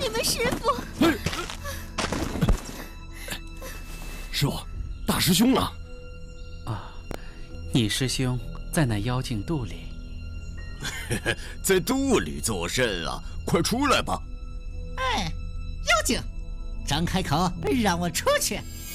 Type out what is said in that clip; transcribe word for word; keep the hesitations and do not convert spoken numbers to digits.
你们师傅！ 师傅，大师兄呢？ 啊，你师兄在那妖精肚里。 在肚里作甚啊？快出来吧！ 哎，妖精，张开口，让我出去！